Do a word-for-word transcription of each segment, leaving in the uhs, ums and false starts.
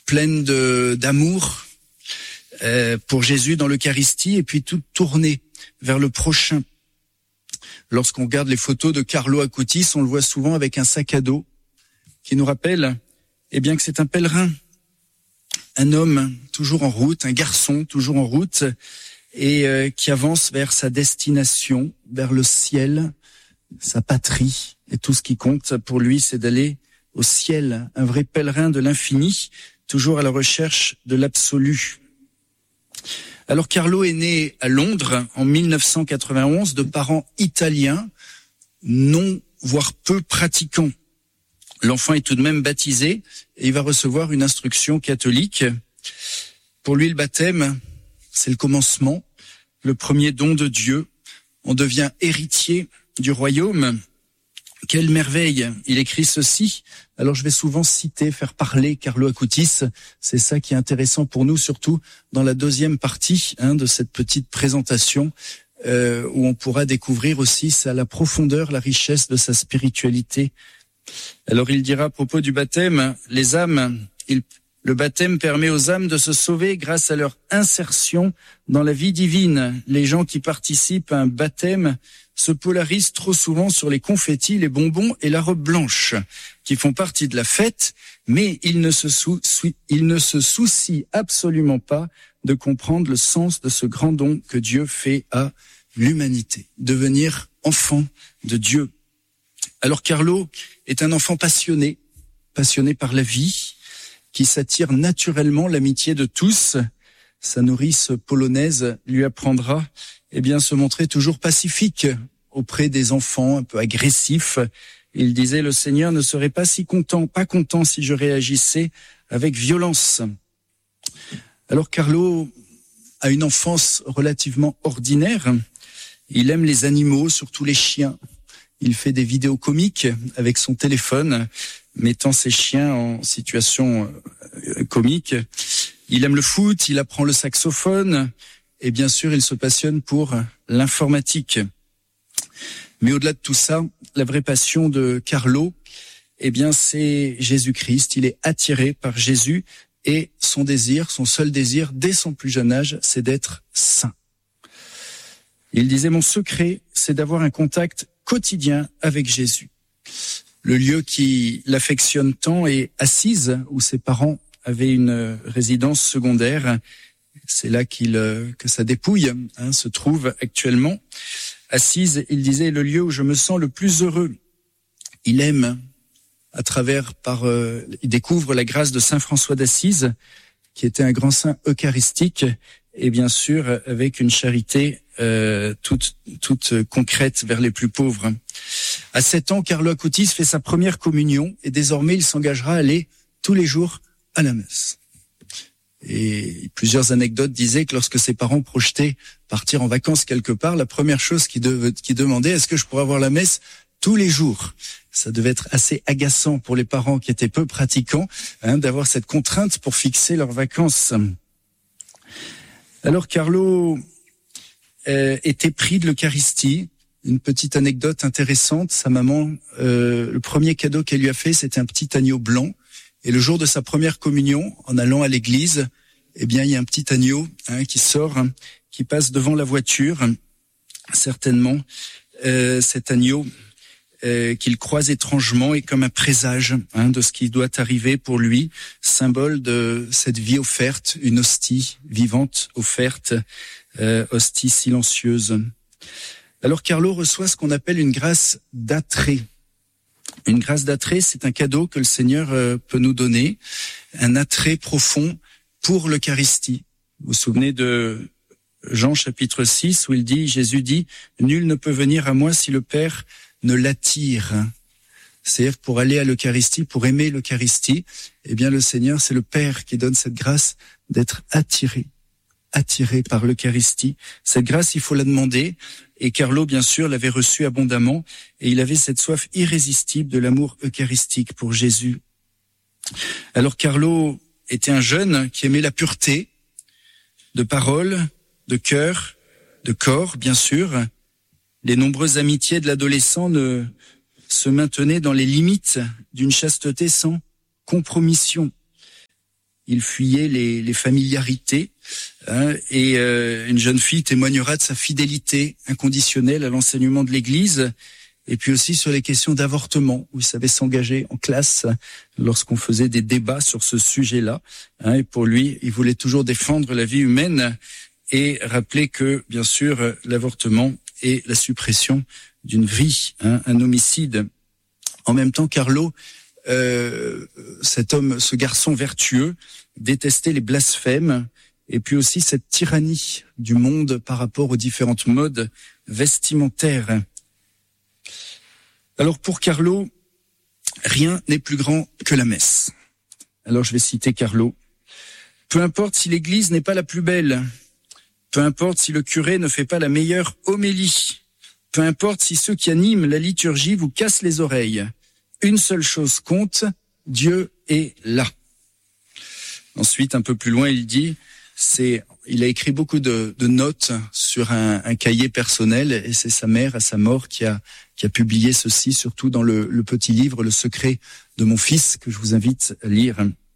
pleine de, d'amour euh, pour Jésus dans l'Eucharistie, et puis toute tournée vers le prochain. Lorsqu'on regarde les photos de Carlo Acutis, on le voit souvent avec un sac à dos qui nous rappelle eh bien, que c'est un pèlerin, un homme toujours en route, un garçon toujours en route, et euh, qui avance vers sa destination, vers le ciel, sa patrie. Et tout ce qui compte pour lui, c'est d'aller au ciel, un vrai pèlerin de l'infini, toujours à la recherche de l'absolu. Alors Carlo est né à Londres en mille neuf cent quatre-vingt-onze de parents italiens, non, voire peu pratiquants. L'enfant est tout de même baptisé et il va recevoir une instruction catholique. Pour lui, le baptême, c'est le commencement, le premier don de Dieu. On devient héritier du royaume. Quelle merveille! Il écrit ceci. Alors je vais souvent citer, faire parler Carlo Acutis. C'est ça qui est intéressant pour nous, surtout dans la deuxième partie hein, de cette petite présentation, euh, où on pourra découvrir aussi ça, la profondeur, la richesse de sa spiritualité. Alors il dira à propos du baptême, les âmes, il, le baptême permet aux âmes de se sauver grâce à leur insertion dans la vie divine. Les gens qui participent à un baptême se polarisent trop souvent sur les confettis, les bonbons et la robe blanche, qui font partie de la fête, mais ils ne se, sou, ils ne se soucient absolument pas de comprendre le sens de ce grand don que Dieu fait à l'humanité, devenir enfant de Dieu. Alors Carlo est un enfant passionné, passionné par la vie, qui s'attire naturellement l'amitié de tous. Sa nourrice polonaise lui apprendra eh bien, se montrer toujours pacifique auprès des enfants, un peu agressifs. Il disait, le Seigneur ne serait pas si content, pas content si je réagissais avec violence. Alors Carlo a une enfance relativement ordinaire. Il aime les animaux, surtout les chiens. Il fait des vidéos comiques avec son téléphone, mettant ses chiens en situation comique. Il aime le foot, il apprend le saxophone et bien sûr, il se passionne pour l'informatique. Mais au-delà de tout ça, la vraie passion de Carlo, eh bien, c'est Jésus-Christ. Il est attiré par Jésus et son désir, son seul désir, dès son plus jeune âge, c'est d'être saint. Il disait, mon secret, c'est d'avoir un contact quotidien avec Jésus. Le lieu qui l'affectionne tant est Assise, où ses parents avaient une résidence secondaire. C'est là qu'il, que sa dépouille hein, se trouve actuellement. Assise, il disait, le lieu où je me sens le plus heureux. Il aime, à travers, par, euh, il découvre la grâce de Saint François d'Assise, qui était un grand saint eucharistique, et bien sûr avec une charité euh, toute, toute concrète vers les plus pauvres. À sept ans, Carlo Acutis fait sa première communion, et désormais il s'engagera à aller tous les jours à la messe. Et plusieurs anecdotes disaient que lorsque ses parents projetaient partir en vacances quelque part, la première chose qu'ils de, qu'ils demandaient, est-ce que je pourrais avoir la messe tous les jours? Ça devait être assez agaçant pour les parents qui étaient peu pratiquants, hein, d'avoir cette contrainte pour fixer leurs vacances. Alors Carlo euh, était pris de l'Eucharistie. Une petite anecdote intéressante, sa maman, euh, le premier cadeau qu'elle lui a fait, c'était un petit agneau blanc. Et le jour de sa première communion, en allant à l'église, eh bien, il y a un petit agneau hein, qui sort, hein, qui passe devant la voiture. Certainement, euh, cet agneau euh, qu'il croise étrangement est comme un présage hein, de ce qui doit arriver pour lui, symbole de cette vie offerte, une hostie vivante offerte, euh, hostie silencieuse. Alors Carlo reçoit ce qu'on appelle une grâce d'attrait. Une grâce d'attrait, c'est un cadeau que le Seigneur euh, peut nous donner, un attrait profond pour l'Eucharistie. Vous vous souvenez de Jean chapitre six où il dit, Jésus dit, nul ne peut venir à moi si le Père ne l'attire. C'est-à-dire pour aller à l'Eucharistie, pour aimer l'Eucharistie, eh bien le Seigneur, c'est le Père qui donne cette grâce d'être attiré, attiré par l'Eucharistie. Cette grâce, il faut la demander. Et Carlo, bien sûr, l'avait reçue abondamment et il avait cette soif irrésistible de l'amour eucharistique pour Jésus. Alors Carlo était un jeune qui aimait la pureté de parole, de cœur, de corps, bien sûr. Les nombreuses amitiés de l'adolescent ne se maintenaient dans les limites d'une chasteté sans compromission. il fuyait les, les familiarités. Hein, et euh, une jeune fille témoignera de sa fidélité inconditionnelle à l'enseignement de l'Église, et puis aussi sur les questions d'avortement, où il savait s'engager en classe lorsqu'on faisait des débats sur ce sujet-là. Hein, et pour lui, il voulait toujours défendre la vie humaine et rappeler que, bien sûr, l'avortement est la suppression d'une vie, hein, un homicide. En même temps, Carlo, euh, cet homme, ce garçon vertueux, détestait les blasphèmes, et puis aussi cette tyrannie du monde par rapport aux différentes modes vestimentaires. Alors pour Carlo, rien n'est plus grand que la messe. Alors je vais citer Carlo. Peu importe si l'église n'est pas la plus belle, peu importe si le curé ne fait pas la meilleure homélie, peu importe si ceux qui animent la liturgie vous cassent les oreilles, une seule chose compte, Dieu est là. Ensuite, un peu plus loin, il dit, c'est, il a écrit beaucoup de, de notes sur un, un cahier personnel, et c'est sa mère, à sa mort, qui a, qui a publié ceci, surtout dans le, le petit livre « Le secret de mon fils », que je vous invite à lire.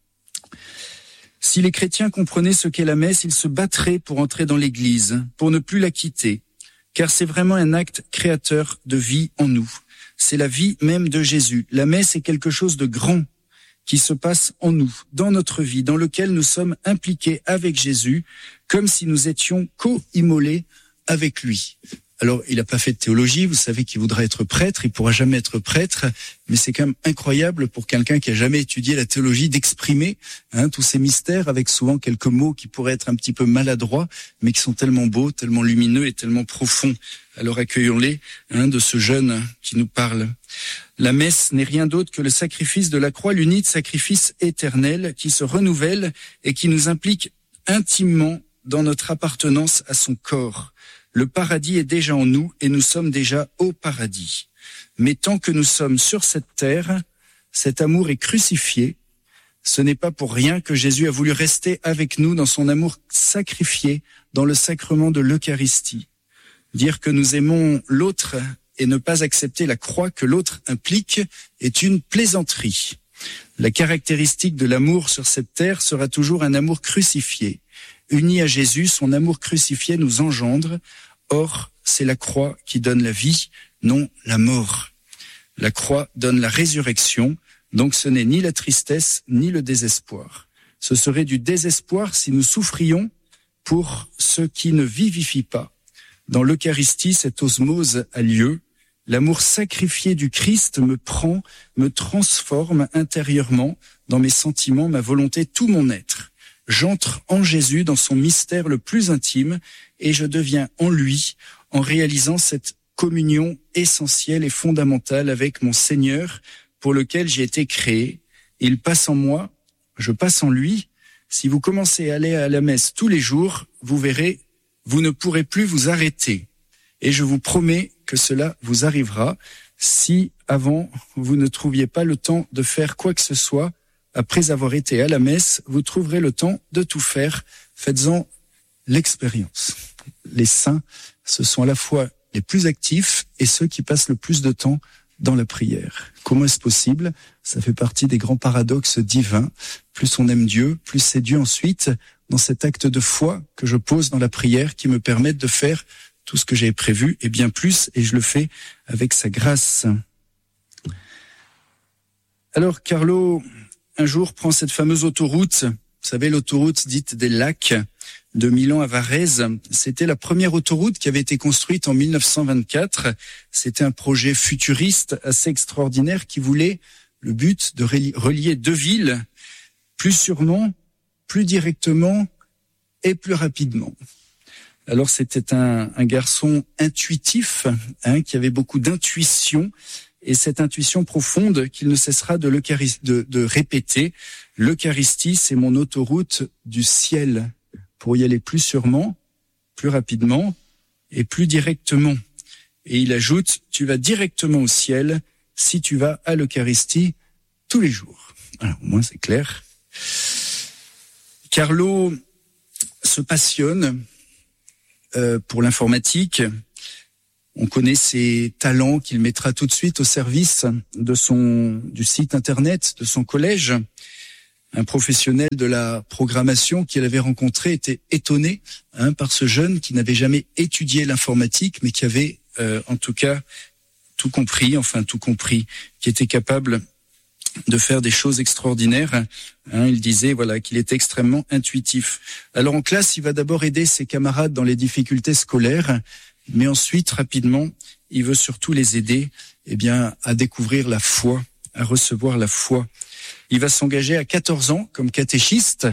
Si les chrétiens comprenaient ce qu'est la messe, ils se battraient pour entrer dans l'église, pour ne plus la quitter, car c'est vraiment un acte créateur de vie en nous. C'est la vie même de Jésus. La messe est quelque chose de grand qui se passe en nous, dans notre vie, dans lequel nous sommes impliqués avec Jésus, comme si nous étions co-immolés avec lui. Alors, il n'a pas fait de théologie, vous savez qu'il voudra être prêtre, il pourra jamais être prêtre, mais c'est quand même incroyable pour quelqu'un qui a jamais étudié la théologie d'exprimer hein, tous ces mystères avec souvent quelques mots qui pourraient être un petit peu maladroits, mais qui sont tellement beaux, tellement lumineux et tellement profonds. Alors accueillons-les hein, de ce jeune qui nous parle. La messe n'est rien d'autre que le sacrifice de la croix, l'unique sacrifice éternel qui se renouvelle et qui nous implique intimement dans notre appartenance à son corps. Le paradis est déjà en nous et nous sommes déjà au paradis. Mais tant que nous sommes sur cette terre, cet amour est crucifié. Ce n'est pas pour rien que Jésus a voulu rester avec nous dans son amour sacrifié dans le sacrement de l'Eucharistie. Dire que nous aimons l'autre et ne pas accepter la croix que l'autre implique est une plaisanterie. La caractéristique de l'amour sur cette terre sera toujours un amour crucifié. Uni à Jésus, son amour crucifié nous engendre. Or, c'est la croix qui donne la vie, non la mort. La croix donne la résurrection, donc ce n'est ni la tristesse ni le désespoir. Ce serait du désespoir si nous souffrions pour ceux qui ne vivifient pas. Dans l'Eucharistie, cette osmose a lieu. L'amour sacrifié du Christ me prend, me transforme intérieurement dans mes sentiments, ma volonté, tout mon être. J'entre en Jésus dans son mystère le plus intime et je deviens en lui en réalisant cette communion essentielle et fondamentale avec mon Seigneur pour lequel j'ai été créé. Il passe en moi, je passe en lui. Si vous commencez à aller à la messe tous les jours, vous verrez, vous ne pourrez plus vous arrêter. Et je vous promets que cela vous arrivera si avant vous ne trouviez pas le temps de faire quoi que ce soit. Après avoir été à la messe, vous trouverez le temps de tout faire. Faites-en l'expérience. Les saints, ce sont à la fois les plus actifs et ceux qui passent le plus de temps dans la prière. Comment est-ce possible? Ça fait partie des grands paradoxes divins. Plus on aime Dieu, plus c'est Dieu ensuite, dans cet acte de foi que je pose dans la prière qui me permet de faire tout ce que j'ai prévu et bien plus, et je le fais avec sa grâce. Alors, Carlo, un jour, prend cette fameuse autoroute, vous savez, l'autoroute dite des lacs de Milan à Varèse. C'était la première autoroute qui avait été construite en mille neuf cent vingt-quatre. C'était un projet futuriste assez extraordinaire qui voulait le but de relier deux villes plus sûrement, plus directement et plus rapidement. Alors c'était un, un garçon intuitif, hein, qui avait beaucoup d'intuition, et cette intuition profonde qu'il ne cessera de, de, de répéter. L'Eucharistie, c'est mon autoroute du ciel, pour y aller plus sûrement, plus rapidement et plus directement. Et il ajoute, tu vas directement au ciel si tu vas à l'Eucharistie tous les jours. Alors au moins c'est clair. Carlo se passionne euh, pour l'informatique. On connaît ses talents qu'il mettra tout de suite au service de son du site internet de son collège. Un professionnel de la programmation qu'il avait rencontré était étonné hein, par ce jeune qui n'avait jamais étudié l'informatique, mais qui avait euh, en tout cas tout compris, enfin tout compris, qui était capable de faire des choses extraordinaires. Hein, il disait voilà qu'il était extrêmement intuitif. Alors en classe, il va d'abord aider ses camarades dans les difficultés scolaires, mais ensuite, rapidement, il veut surtout les aider eh bien, à découvrir la foi, à recevoir la foi. Il va s'engager à quatorze ans comme catéchiste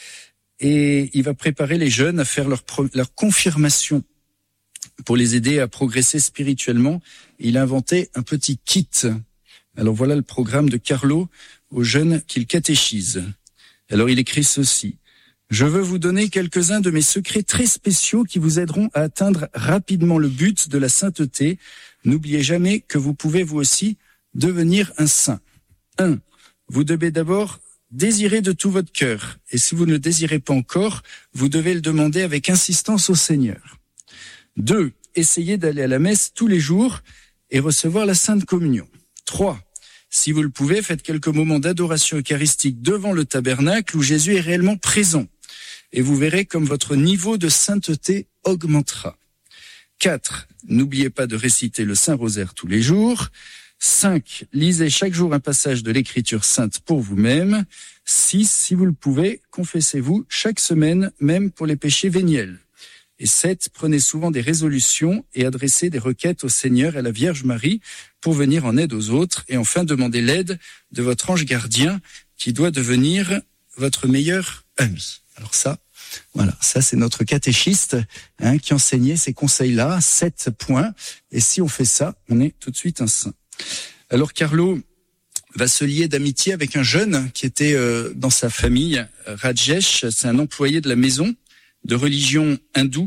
et il va préparer les jeunes à faire leur, leur confirmation pour les aider à progresser spirituellement. Il a inventé un petit kit. Alors voilà le programme de Carlo aux jeunes qu'il catéchise. Alors il écrit ceci. Je veux vous donner quelques-uns de mes secrets très spéciaux qui vous aideront à atteindre rapidement le but de la sainteté. N'oubliez jamais que vous pouvez vous aussi devenir un saint. un. Vous devez d'abord désirer de tout votre cœur. Et si vous ne le désirez pas encore, vous devez le demander avec insistance au Seigneur. deux. Essayez d'aller à la messe tous les jours et recevoir la Sainte Communion. trois. Si vous le pouvez, faites quelques moments d'adoration eucharistique devant le tabernacle où Jésus est réellement présent. Et vous verrez comme votre niveau de sainteté augmentera. quatre. N'oubliez pas de réciter le Saint-Rosaire tous les jours. cinq. Lisez chaque jour un passage de l'Écriture sainte pour vous-même. six. Si vous le pouvez, confessez-vous chaque semaine, même pour les péchés véniels. Et sept. Prenez souvent des résolutions et adressez des requêtes au Seigneur et à la Vierge Marie pour venir en aide aux autres. Et enfin, demandez l'aide de votre ange gardien qui doit devenir votre meilleur ami. Alors ça, voilà, ça c'est notre catéchiste hein, qui enseignait ces conseils-là, sept points. Et si on fait ça, on est tout de suite un saint. Alors Carlo va se lier d'amitié avec un jeune qui était euh, dans sa famille, Rajesh, c'est un employé de la maison de religion hindoue.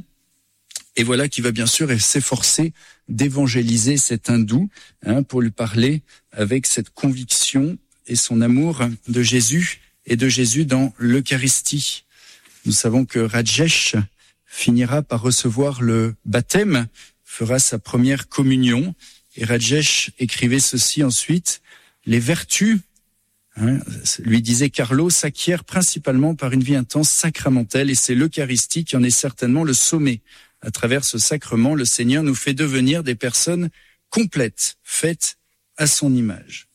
Et voilà qui va bien sûr s'efforcer d'évangéliser cet hindou hein, pour lui parler avec cette conviction et son amour de Jésus et de Jésus dans l'Eucharistie. Nous savons que Rajesh finira par recevoir le baptême, fera sa première communion. Et Rajesh écrivait ceci ensuite, les vertus, hein, lui disait Carlo, s'acquièrent principalement par une vie intense sacramentelle et c'est l'Eucharistie qui en est certainement le sommet. À travers ce sacrement, le Seigneur nous fait devenir des personnes complètes, faites à son image.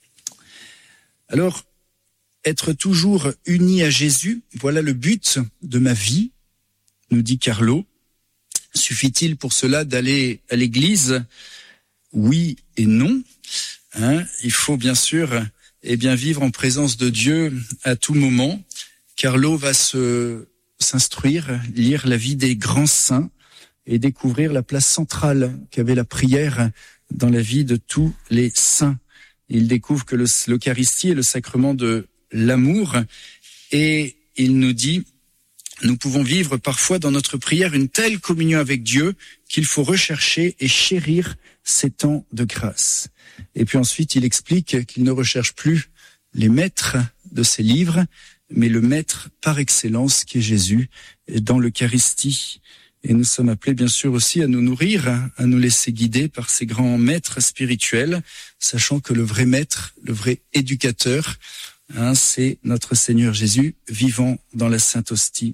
Alors, être toujours unis à Jésus, voilà le but de ma vie, nous dit Carlo. Suffit-il pour cela d'aller à l'église ? Oui et non. Hein, il faut bien sûr eh bien, vivre en présence de Dieu à tout moment. Carlo va se, s'instruire, lire la vie des grands saints et découvrir la place centrale qu'avait la prière dans la vie de tous les saints. Il découvre que le, l'Eucharistie est le sacrement de l'amour et il nous dit, nous pouvons vivre parfois dans notre prière une telle communion avec Dieu qu'il faut rechercher et chérir ces temps de grâce. Et puis ensuite, il explique qu'il ne recherche plus les maîtres de ses livres, mais le maître par excellence qui est Jésus dans l'Eucharistie. Et nous sommes appelés bien sûr aussi à nous nourrir, à nous laisser guider par ces grands maîtres spirituels, sachant que le vrai maître, le vrai éducateur, hein, c'est notre Seigneur Jésus vivant dans la Sainte Hostie.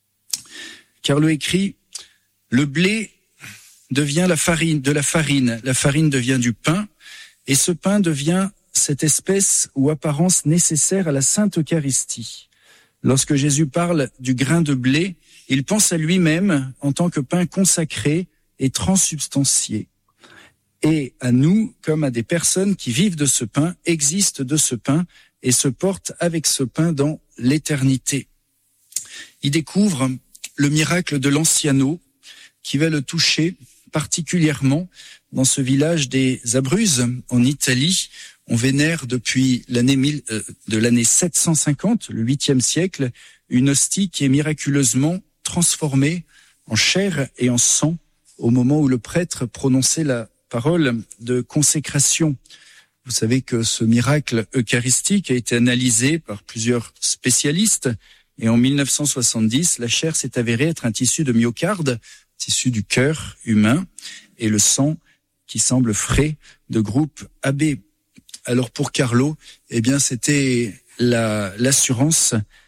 Carlo écrit, le blé devient la farine, de la farine, la farine devient du pain, et ce pain devient cette espèce ou apparence nécessaire à la Sainte Eucharistie. Lorsque Jésus parle du grain de blé, il pense à lui-même en tant que pain consacré et transsubstantié. Et à nous, comme à des personnes qui vivent de ce pain, existent de ce pain et se portent avec ce pain dans l'éternité. Il découvre le miracle de l'anciano qui va le toucher particulièrement dans ce village des Abruzzes en Italie. On vénère depuis l'année mille, euh, de l'année sept cent cinquante, le huitième siècle, une hostie qui est miraculeusement transformée en chair et en sang au moment où le prêtre prononçait la parole de consécration. Vous savez que ce miracle eucharistique a été analysé par plusieurs spécialistes et en mille neuf cent soixante-dix, la chair s'est avérée être un tissu de myocarde, tissu du cœur humain, et le sang qui semble frais de groupe A B. Alors pour Carlo, eh bien c'était la, l'assurance